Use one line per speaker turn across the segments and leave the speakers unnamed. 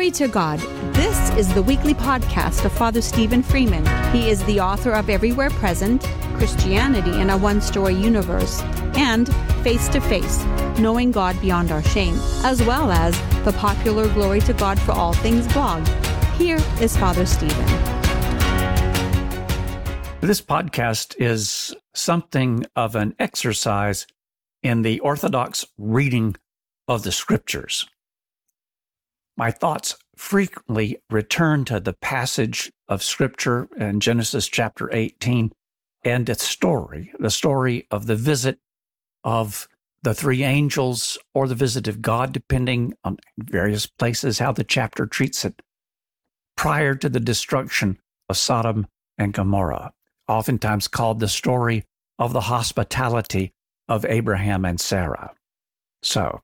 Glory to God. This is the weekly podcast of Father Stephen Freeman. He is the author of Everywhere Present, Christianity in a One-Story Universe, and Face to Face, Knowing God Beyond Our Shame, as well as the popular Glory to God for All Things blog. Here is Father Stephen.
This podcast is something of an exercise in the Orthodox reading of the Scriptures. My thoughts frequently return to the passage of Scripture in Genesis chapter 18 and its story, the story of the visit of the three angels or the visit of God, depending on various places how the chapter treats it, prior to the destruction of Sodom and Gomorrah, oftentimes called the story of the hospitality of Abraham and Sarah. So,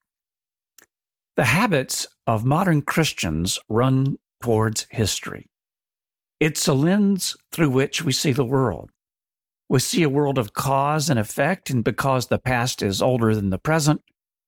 the habits of modern Christians run towards history. It's a lens through which we see the world. We see a world of cause and effect, and because the past is older than the present,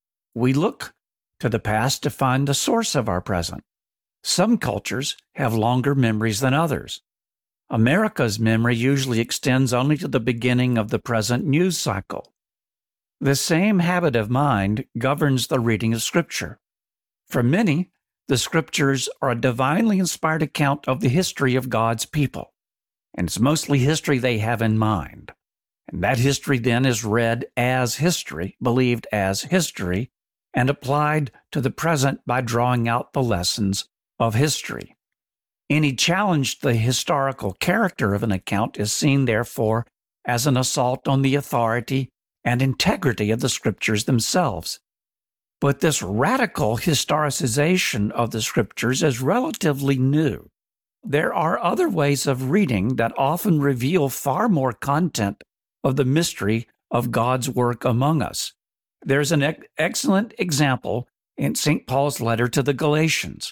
we look to the past to find the source of our present. Some cultures have longer memories than others. America's memory usually extends only to the beginning of the present news cycle. The same habit of mind governs the reading of Scripture. For many, the Scriptures are a divinely inspired account of the history of God's people, and it's mostly history they have in mind. And that history then is read as history, believed as history, and applied to the present by drawing out the lessons of history. Any challenge to the historical character of an account is seen, therefore, as an assault on the authority and integrity of the Scriptures themselves. But this radical historicization of the Scriptures is relatively new. There are other ways of reading that often reveal far more content of the mystery of God's work among us. There's an excellent example in St. Paul's letter to the Galatians.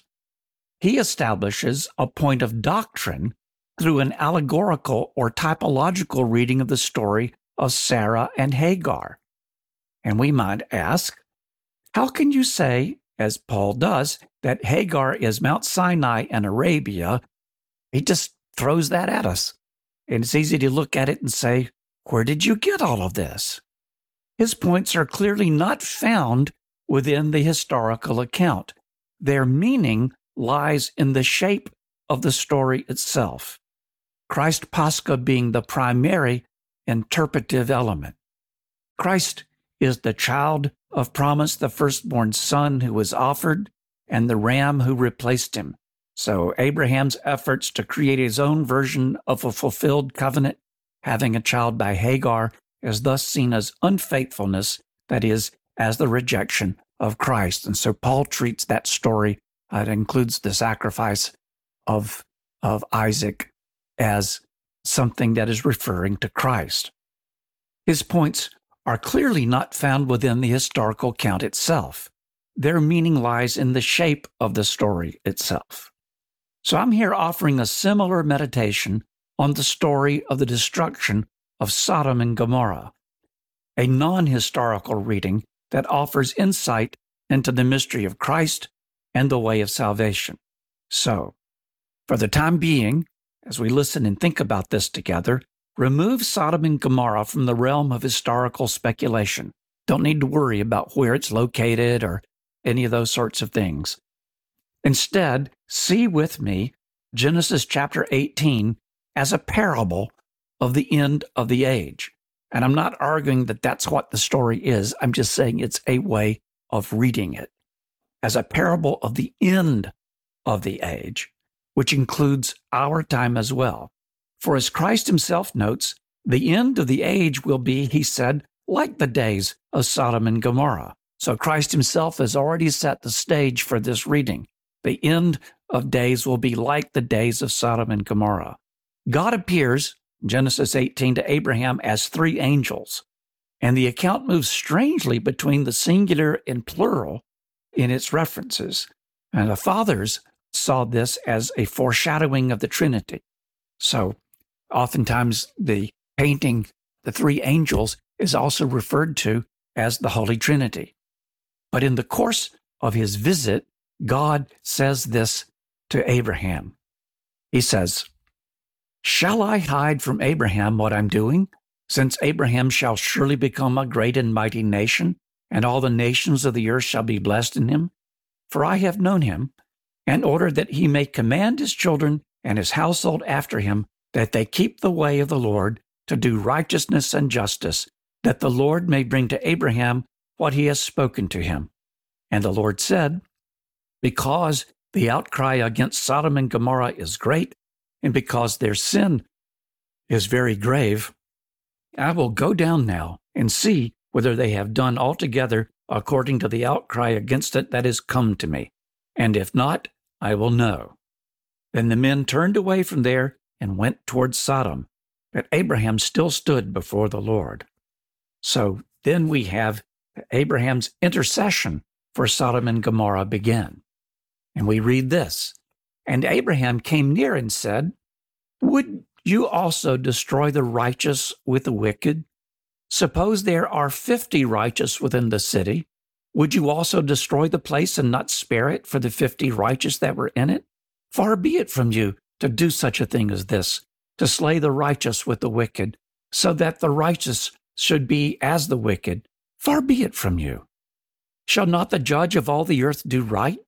He establishes a point of doctrine through an allegorical or typological reading of the story of Sarah and Hagar. And we might ask, how can you say, as Paul does, that Hagar is Mount Sinai and Arabia? He just throws that at us. And it's easy to look at it and say, where did you get all of this? His points are clearly not found within the historical account. Their meaning lies in the shape of the story itself, Christ Pascha being the primary interpretive element. Christ is the child of promise, the firstborn son who was offered, and the ram who replaced him. So Abraham's efforts to create his own version of a fulfilled covenant, having a child by Hagar, is thus seen as unfaithfulness, that is, as the rejection of Christ. And so Paul treats that story, it includes the sacrifice of Isaac, as something that is referring to Christ. His points are clearly not found within the historical account itself. Their meaning lies in the shape of the story itself. So I'm here offering a similar meditation on the story of the destruction of Sodom and Gomorrah, a non-historical reading that offers insight into the mystery of Christ and the way of salvation. So, for the time being, as we listen and think about this together, remove Sodom and Gomorrah from the realm of historical speculation. Don't need to worry about where it's located or any of those sorts of things. Instead, see with me Genesis chapter 18 as a parable of the end of the age. And I'm not arguing that that's what the story is. I'm just saying it's a way of reading it as a parable of the end of the age, which includes our time as well. For as Christ himself notes, the end of the age will be, he said, like the days of Sodom and Gomorrah. So Christ himself has already set the stage for this reading. The end of days will be like the days of Sodom and Gomorrah. God appears, Genesis 18, to Abraham as three angels, and the account moves strangely between the singular and plural in its references. And the fathers saw this as a foreshadowing of the Trinity. So oftentimes the painting, the three angels, is also referred to as the Holy Trinity. But in the course of his visit, God says this to Abraham. He says, "Shall I hide from Abraham what I'm doing, since Abraham shall surely become a great and mighty nation, and all the nations of the earth shall be blessed in him? For I have known him, in order that he may command his children and his household after him, that they keep the way of the Lord, to do righteousness and justice, that the Lord may bring to Abraham what he has spoken to him." And the Lord said, "Because the outcry against Sodom and Gomorrah is great, and because their sin is very grave, I will go down now and see whether they have done altogether according to the outcry against it that is come to me. And if not, I will know." Then the men turned away from there and went towards Sodom, but Abraham still stood before the Lord. So then we have Abraham's intercession for Sodom and Gomorrah begin. And we read this, "And Abraham came near and said, Would you also destroy the righteous with the wicked? Suppose there are 50 righteous within the city. Would you also destroy the place and not spare it for the 50 righteous that were in it? Far be it from you to do such a thing as this, to slay the righteous with the wicked, so that the righteous should be as the wicked. Far be it from you. Shall not the judge of all the earth do right?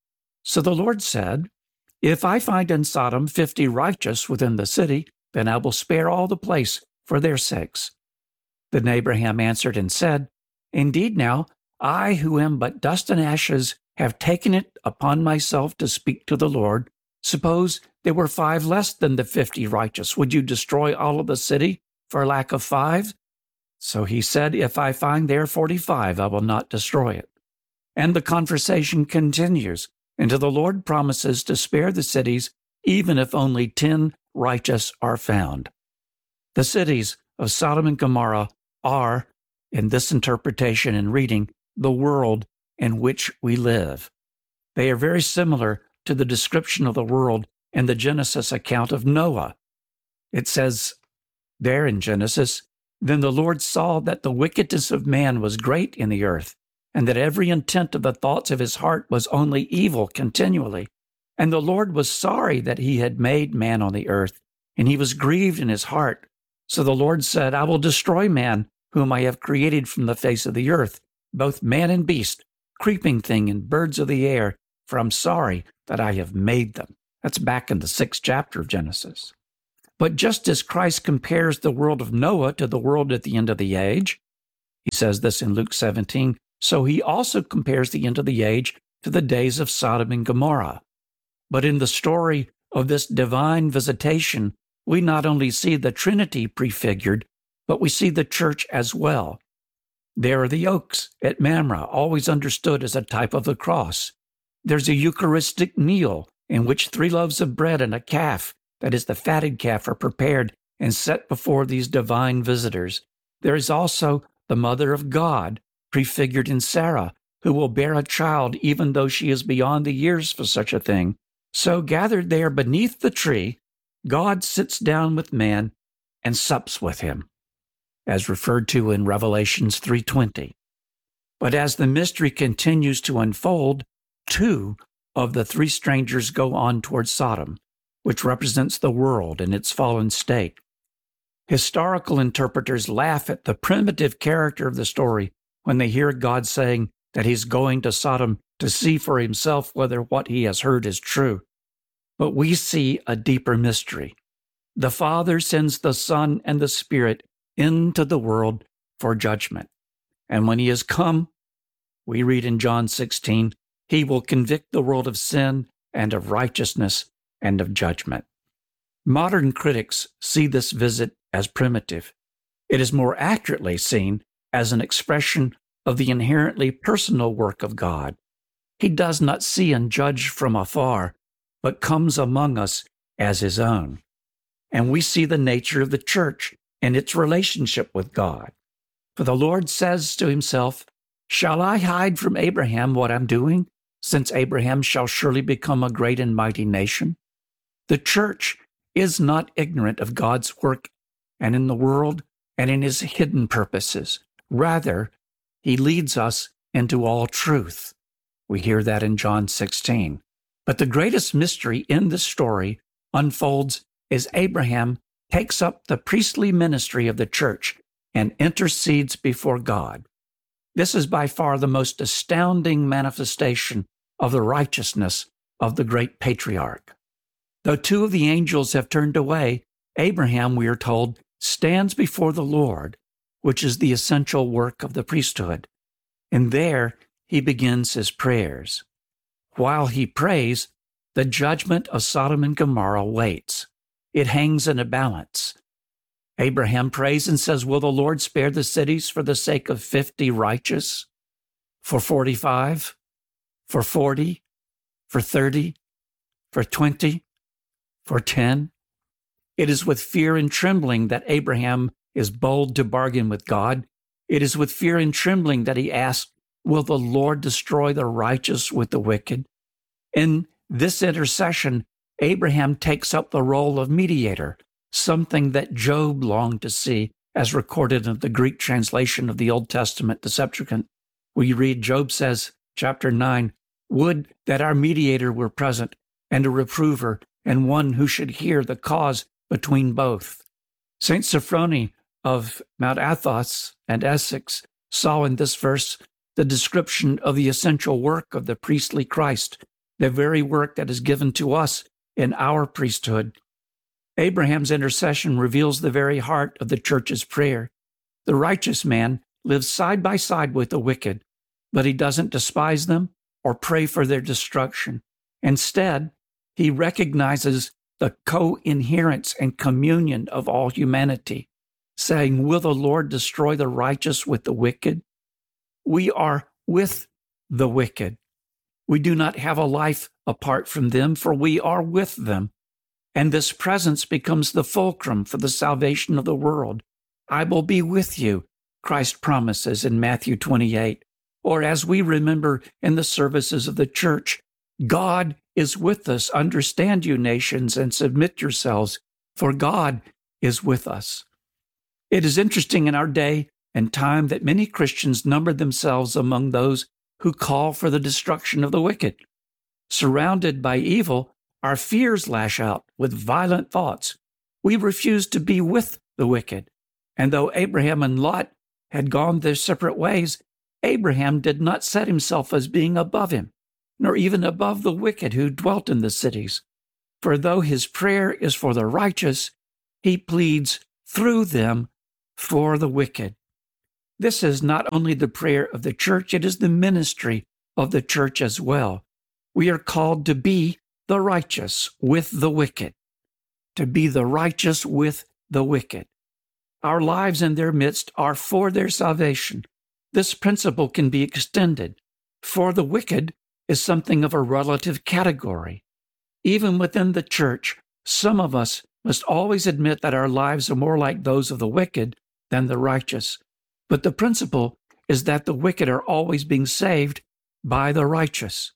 So the Lord said, If I find in Sodom 50 righteous within the city, then I will spare all the place for their sakes." Then Abraham answered and said, "Indeed now, I who am but dust and ashes have taken it upon myself to speak to the Lord. Suppose there were 5 less than the 50 righteous. Would you destroy all of the city for lack of 5? So he said, If I find there 45, I will not destroy it. And the conversation continues until the Lord promises to spare the cities, even if only 10 righteous are found. The cities of Sodom and Gomorrah are, in this interpretation and reading, the world in which we live. They are very similar to the description of the world in the Genesis account of Noah. It says there in Genesis, "Then the Lord saw that the wickedness of man was great in the earth, and that every intent of the thoughts of his heart was only evil continually. And the Lord was sorry that he had made man on the earth, and he was grieved in his heart. So the Lord said, I will destroy man, whom I have created from the face of the earth, both man and beast, creeping thing and birds of the air, for I'm sorry that I have made them." That's back in the 6th chapter of Genesis. But just as Christ compares the world of Noah to the world at the end of the age, he says this in Luke 17, so he also compares the end of the age to the days of Sodom and Gomorrah. But in the story of this divine visitation, we not only see the Trinity prefigured, but we see the church as well. There are the oaks at Mamre, always understood as a type of the cross. There's a Eucharistic meal in which 3 loaves of bread and a calf, that is the fatted calf, are prepared and set before these divine visitors. There is also the Mother of God, prefigured in Sarah, who will bear a child even though she is beyond the years for such a thing. So gathered there beneath the tree, God sits down with man and sups with him, as referred to in Revelations 3:20. But as the mystery continues to unfold, 2 of the 3 strangers go on towards Sodom, which represents the world in its fallen state. Historical interpreters laugh at the primitive character of the story when they hear God saying that he's going to Sodom to see for himself whether what he has heard is true. But we see a deeper mystery. The Father sends the Son and the Spirit into the world for judgment. And when he has come, we read in John 16, he will convict the world of sin and of righteousness and of judgment. Modern critics see this visit as primitive. It is more accurately seen as an expression of the inherently personal work of God. He does not see and judge from afar, but comes among us as his own. And we see the nature of the church and its relationship with God. For the Lord says to himself, Shall I hide from Abraham what I'm doing, since Abraham shall surely become a great and mighty nation? The church is not ignorant of God's work and in the world and in his hidden purposes. Rather, he leads us into all truth. We hear that in John 16. But the greatest mystery in this story unfolds as Abraham takes up the priestly ministry of the church and intercedes before God. This is by far the most astounding manifestation of the righteousness of the great patriarch. Though two of the angels have turned away, Abraham, we are told, stands before the Lord, which is the essential work of the priesthood. And there he begins his prayers. While he prays, the judgment of Sodom and Gomorrah waits. It hangs in a balance. Abraham prays and says, will the Lord spare the cities for the sake of 50 righteous? For 45? For 40? For 30? For 20? For 10? It is with fear and trembling that Abraham is bold to bargain with God. It is with fear and trembling that he asks, will the Lord destroy the righteous with the wicked? In this intercession, Abraham takes up the role of mediator, something that Job longed to see, as recorded in the Greek translation of the Old Testament, the Septuagint. We read, Job says, chapter 9, would that our mediator were present, and a reprover, and one who should hear the cause between both. St. Sophrony of Mount Athos and Essex saw in this verse the description of the essential work of the priestly Christ, the very work that is given to us in our priesthood. Abraham's intercession reveals the very heart of the church's prayer. The righteous man lives side by side with the wicked, but he doesn't despise them or pray for their destruction. Instead, he recognizes the co-inherence and communion of all humanity, saying, will the Lord destroy the righteous with the wicked? We are with the wicked. We do not have a life apart from them, for we are with them. And this presence becomes the fulcrum for the salvation of the world. I will be with you, Christ promises in Matthew 28. Or as we remember in the services of the church, God is with us. Understand, you nations, and submit yourselves, for God is with us. It is interesting in our day and time that many Christians number themselves among those who call for the destruction of the wicked. Surrounded by evil, our fears lash out with violent thoughts. We refuse to be with the wicked. And though Abraham and Lot had gone their separate ways, Abraham did not set himself as being above him, nor even above the wicked who dwelt in the cities. For though his prayer is for the righteous, he pleads through them for the wicked. This is not only the prayer of the church, it is the ministry of the church as well. We are called to be the righteous with the wicked, to be the righteous with the wicked. Our lives in their midst are for their salvation. This principle can be extended. For the wicked is something of a relative category. Even within the church, some of us must always admit that our lives are more like those of the wicked than the righteous. But the principle is that the wicked are always being saved by the righteous.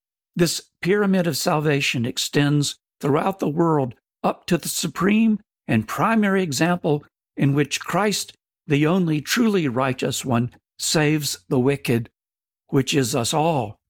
This pyramid of salvation extends throughout the world up to the supreme and primary example in which Christ, the only truly righteous one, saves the wicked, which is us all.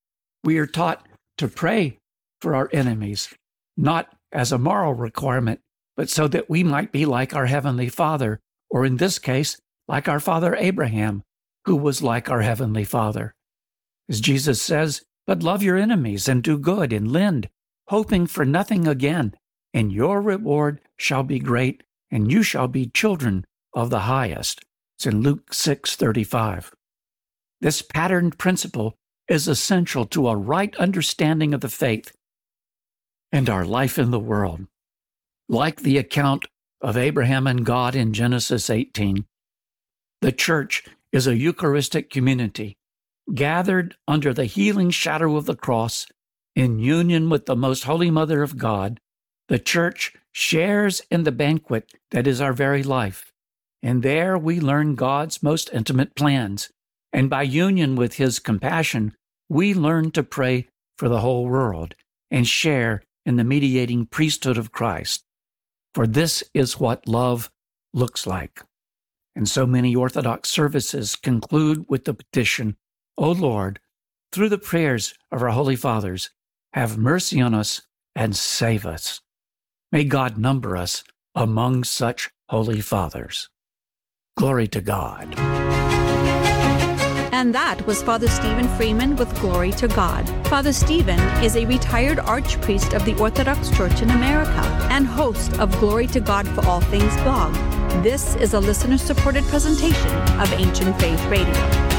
We are taught to pray for our enemies, not as a moral requirement, but so that we might be like our Heavenly Father, or in this case, like our father Abraham, who was like our Heavenly Father. As Jesus says, but love your enemies and do good and lend, hoping for nothing again, and your reward shall be great, and you shall be children of the highest. It's in Luke 6:35. This patterned principle is essential to a right understanding of the faith and our life in the world. Like the account of Abraham and God in Genesis 18, the church is a Eucharistic community, gathered under the healing shadow of the cross, in union with the Most Holy Mother of God. The church shares in the banquet that is our very life, and there we learn God's most intimate plans, and by union with His compassion, we learn to pray for the whole world and share in the mediating priesthood of Christ. For this is what love looks like. And so many Orthodox services conclude with the petition, O Lord, through the prayers of our Holy Fathers, have mercy on us and save us. May God number us among such holy fathers. Glory to God.
And that was Father Stephen Freeman with Glory to God. Father Stephen is a retired archpriest of the Orthodox Church in America and host of Glory to God for All Things blog. This is a listener-supported presentation of Ancient Faith Radio.